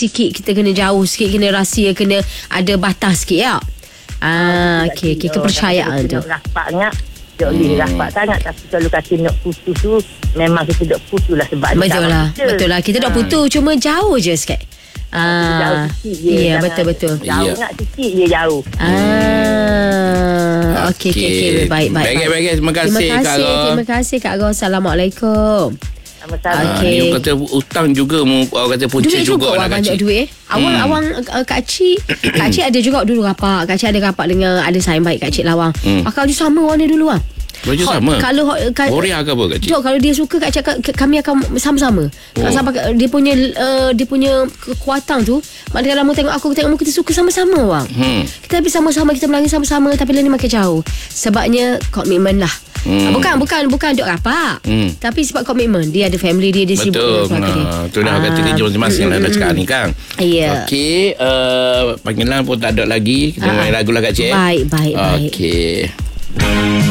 sikit kita kena jauh sikit, kena rahsia, kena ada batas sikit ya. Okey, kepercayaan tu. Rapat sangat. Tak boleh rapat sangat. Tapi kalau kata nak putus tu, memang kita nak putus lah. Sebab Betul lah. Kita nak putus, cuma jauh je sikit. Jauh sikit je. Ya, betul. Jauh nak sikit je jauh. Okey. Baik. Terima kasih Kak Ros. Assalamualaikum. Sama-sama. Okey. Kata hutang juga, orang kata punca duit juga lah banyak kacik. duit. Awang Kak Cik ada juga dulu rapat. Kak Cik ada rapat dengan ada saing baik Kak Cik Lawang. Akak je sama orang dia dulu lah. Baju sama. Kalau Korea ke apa Kak Cik? kalau dia suka Kak Cik, kami akan sama-sama. Sampai dia punya kekuatan tu, maknanya lama tengok aku tengok kita suka sama-sama bang. Kita habis sama-sama, kita melangit sama-sama, tapi lain makin jauh. Sebabnya komitmen lah. Bukan duk rapat. Tapi sebab komitmen. Dia ada family dia sibuk dengan keluarga dia. Betul dah kata kerja masing-masing lah sekarang ni Kang. Ya. Okey, panggilan pun tak ada lagi. Kita main lagu lah Kak Cik. Baik. Okey.